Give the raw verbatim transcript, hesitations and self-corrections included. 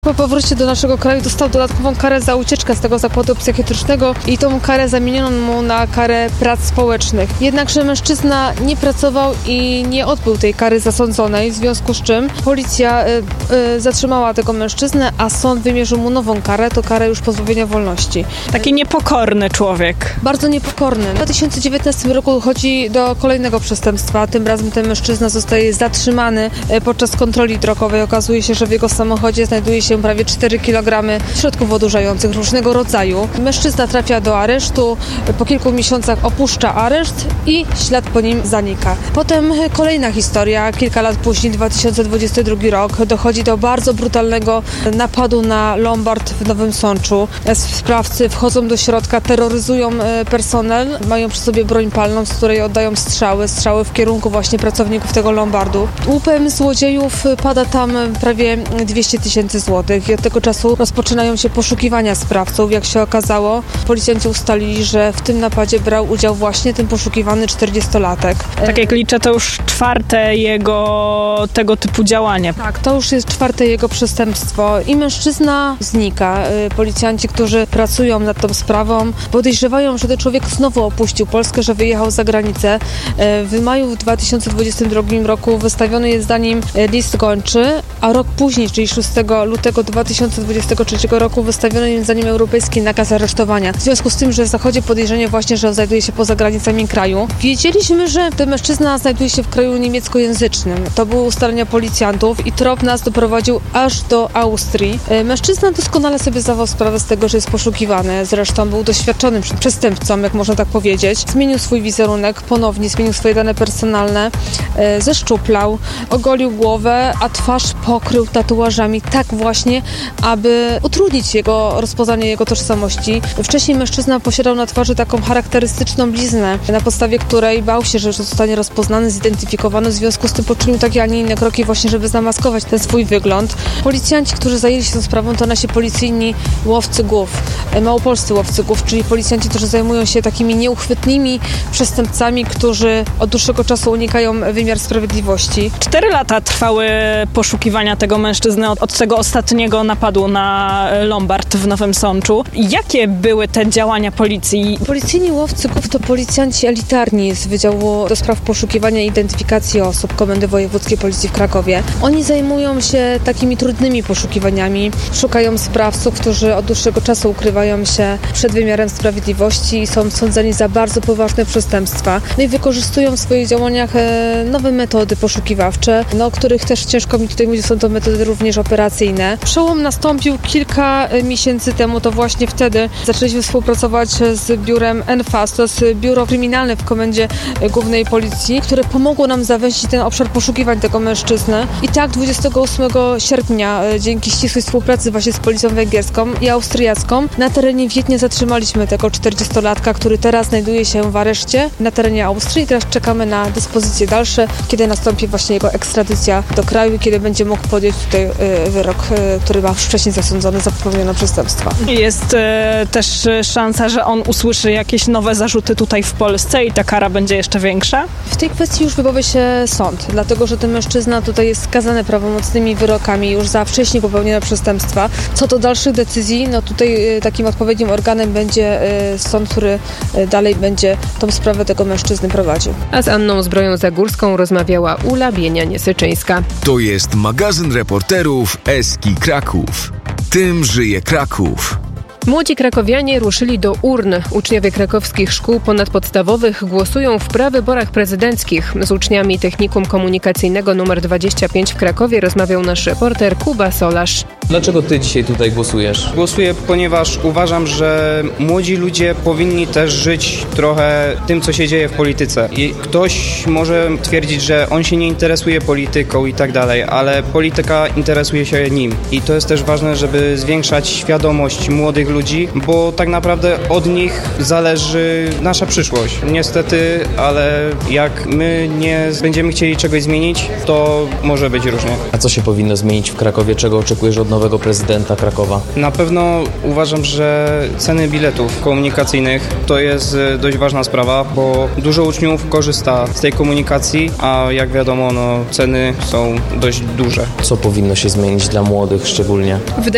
Po powrocie do naszego kraju dostał dodatkową karę za ucieczkę z tego zakładu psychiatrycznego i tą karę zamieniono mu na karę prac społecznych. Jednakże mężczyzna nie pracował i nie odbył tej kary zasądzonej, w związku z czym policja y, y, zatrzymała tego mężczyznę, a sąd wymierzył mu nową karę, to karę już pozbawienia wolności. Taki niepokorny człowiek. Bardzo niepokorny. W dwa tysiące dziewiętnastym roku dochodzi do kolejnego przestępstwa. Tym razem ten mężczyzna zostaje zatrzymany podczas kontroli drogowej. Okazuje się, że w jego samochodzie znajduje się prawie cztery kilogramy środków odurzających różnego rodzaju. Mężczyzna trafia do aresztu, po kilku miesiącach opuszcza areszt i ślad po nim zanika. Potem kolejna historia, kilka lat później, dwa tysiące dwudziesty drugi rok, dochodzi do bardzo brutalnego napadu na Lombard w Nowym Sączu. Sprawcy wchodzą do środka, terroryzują personel, mają przy sobie broń palną, z której oddają strzały, strzały w kierunku właśnie pracowników tego Lombardu. Łupem złodziejów pada tam prawie dwieście tysięcy złotych. I od tego czasu rozpoczynają się poszukiwania sprawców. Jak się okazało, policjanci ustalili, że w tym napadzie brał udział właśnie ten poszukiwany czterdziestolatek. Tak jak liczę, to już czwarte jego tego typu działanie. Tak, to już jest czwarte jego przestępstwo i mężczyzna znika. Policjanci, którzy pracują nad tą sprawą, podejrzewają, że ten człowiek znowu opuścił Polskę, że wyjechał za granicę. W maju w dwa tysiące dwudziestym drugim roku wystawiony jest za nim list gończy, a rok później, czyli szóstego lutego dwa tysiące dwudziestego trzeciego roku wystawiono jest za nim europejski nakaz aresztowania. W związku z tym, że zachodzi podejrzenie właśnie, że on znajduje się poza granicami kraju. Wiedzieliśmy, że ten mężczyzna znajduje się w kraju niemieckojęzycznym. To były ustalenia policjantów i trop nas doprowadził aż do Austrii. Mężczyzna doskonale sobie zdawał sprawę z tego, że jest poszukiwany. Zresztą był doświadczonym przestępcą, jak można tak powiedzieć. Zmienił swój wizerunek, ponownie zmienił swoje dane personalne, zeszczuplał, ogolił głowę, a twarz pokrył tatuażami tak właśnie, aby utrudnić jego rozpoznanie jego tożsamości. Wcześniej mężczyzna posiadał na twarzy taką charakterystyczną bliznę, na podstawie której bał się, że zostanie rozpoznany, zidentyfikowany. W związku z tym poczynił takie, a nie inne kroki właśnie, żeby zamaskować ten swój wygląd. Policjanci, którzy zajęli się tą sprawą, to nasi policyjni łowcy głów, małopolscy łowcy głów, czyli policjanci, którzy zajmują się takimi nieuchwytnymi przestępcami, którzy od dłuższego czasu unikają wymiar sprawiedliwości. Cztery lata trwały poszukiwania tego mężczyzny od, od tego ostatniego napadu na Lombard w Nowym Sączu. Jakie były te działania policji? Policyjni łowcy głów to policjanci elitarni z Wydziału do Spraw Poszukiwania i Identyfikacji Osób Komendy Wojewódzkiej Policji w Krakowie. Oni zajmują się takimi trudnymi poszukiwaniami. Szukają sprawców, którzy od dłuższego czasu ukrywają się przed wymiarem sprawiedliwości i są sądzeni za bardzo poważne przestępstwa. No i wykorzystują w swoich działaniach nowe metody poszukiwawcze, no, o których też ciężko mi tutaj mówić, są to metody również operacyjne. Przełom nastąpił kilka miesięcy temu, to właśnie wtedy zaczęliśmy współpracować z biurem N F A S, to jest biuro kryminalne w Komendzie Głównej Policji, które pomogło nam zawęzić ten obszar poszukiwań tego mężczyzny. I tak dwudziestego ósmego sierpnia, dzięki ścisłej współpracy właśnie z policją węgierską i austriacką, na terenie Wiednia zatrzymaliśmy tego czterdziestolatka, który teraz znajduje się w areszcie na terenie Austrii. Teraz czekamy na dyspozycje dalsze, kiedy nastąpi właśnie jego ekstradycja do kraju i kiedy będzie mógł podjąć tutaj wyrok, który ma już wcześniej zasądzony za popełnione przestępstwa. Jest e, też szansa, że on usłyszy jakieś nowe zarzuty tutaj w Polsce i ta kara będzie jeszcze większa? W tej kwestii już wypowie się sąd, dlatego że ten mężczyzna tutaj jest skazany prawomocnymi wyrokami już za wcześniej popełnione przestępstwa. Co do dalszych decyzji, no tutaj e, takim odpowiednim organem będzie e, sąd, który e, dalej będzie tą sprawę tego mężczyzny prowadził. A z Anną Zbroją-Zagórską rozmawiała Ula Bienianie-Syczyńska. To jest magazyn reporterów Eski Kraków. Tym żyje Kraków. Młodzi krakowianie ruszyli do urn. Uczniowie krakowskich szkół ponadpodstawowych głosują w prawyborach prezydenckich. Z uczniami Technikum Komunikacyjnego nr dwadzieścia pięć w Krakowie rozmawiał nasz reporter Kuba Solarz. Dlaczego ty dzisiaj tutaj głosujesz? Głosuję, ponieważ uważam, że młodzi ludzie powinni też żyć trochę tym, co się dzieje w polityce. I ktoś może twierdzić, że on się nie interesuje polityką i tak dalej, ale polityka interesuje się nim. I to jest też ważne, żeby zwiększać świadomość młodych ludzi, bo tak naprawdę od nich zależy nasza przyszłość. Niestety, ale jak my nie będziemy chcieli czegoś zmienić, to może być różnie. A co się powinno zmienić w Krakowie? Czego oczekujesz od nowego prezydenta Krakowa? Na pewno uważam, że ceny biletów komunikacyjnych to jest dość ważna sprawa, bo dużo uczniów korzysta z tej komunikacji, a jak wiadomo, no, ceny są dość duże. Co powinno się zmienić dla młodych szczególnie? Wydaje